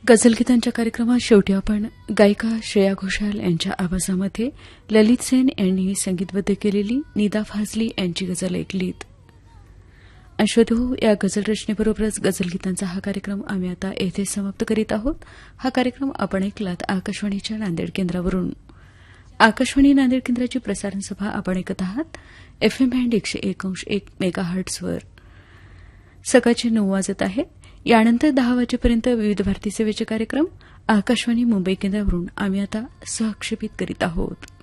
गझलगीतांच्या कार्यक्रमात शेवटी आपण गायिका श्रेया घोषाल यांच्या आवाजामध्ये ललित सेन यांनी संगीतबद्ध केलेली निदा फाजली यांची गझल ऐकलीत. अश्वधू या गझल रचनेबरोबरच गझलगीतांचा हा कार्यक्रम आम्ही आता येथे समाप्त करीत आहोत. हा कार्यक्रम आपण ऐकलात आकाशवाणीच्या नांदेड केंद्रावरून. आकाशवाणी नांदेड केंद्राची प्रसारण सभा आपण ऐकत आहात एफएम बँड 101.1 मेगाहर्ट्झवर. सकाळचे 9 वाजत आहेत. यानंतर 10 वाजेपर्यंत विविध भारती सेवेचे कार्यक्रम आकाशवाणी मुंबई केंद्रावरून आम्ही आता सहक्षेपित करीत आहोत.